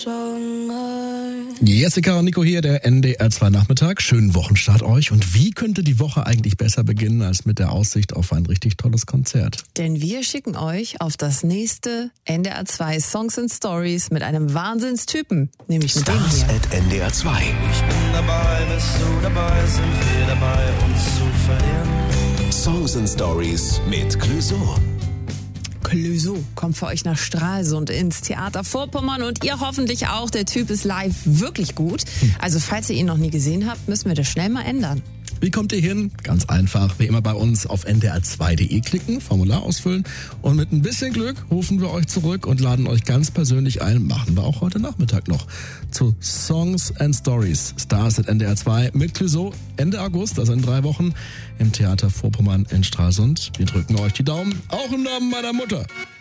Jessica und Nico hier, der NDR 2 Nachmittag. Schönen Wochenstart euch. Und wie könnte die Woche eigentlich besser beginnen als mit der Aussicht auf ein richtig tolles Konzert? Denn wir schicken euch auf das nächste NDR 2 Songs and Stories mit einem Wahnsinnstypen, nämlich mit dem Stars hier. at NDR 2. Ich bin dabei, bist du dabei, sind wir dabei, uns zu verlieren. Songs and Stories mit Clouseau. Clouseau kommt für euch nach Stralsund ins Theater Vorpommern und ihr hoffentlich auch. Der Typ ist live wirklich gut. Also falls ihr ihn noch nie gesehen habt, müssen wir das schnell mal ändern. Wie kommt ihr hin? Ganz einfach, wie immer bei uns auf ndr2.de klicken, Formular ausfüllen und mit ein bisschen Glück rufen wir euch zurück und laden euch ganz persönlich ein, machen wir auch heute Nachmittag noch, zu Songs and Stories, Stars at NDR 2 mit Clouseau Ende August, also in 3 Wochen, im Theater Vorpommern in Stralsund. Wir drücken euch die Daumen, auch im Namen meiner Mutter.